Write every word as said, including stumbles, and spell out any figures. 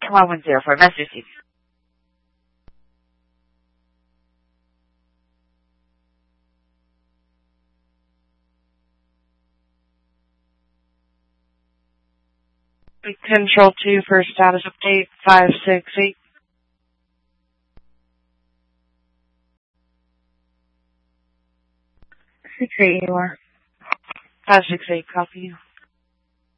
one one zero four, Master Steve. Control two for status update five six eight. Six eight, you are. Five six eight, copy you.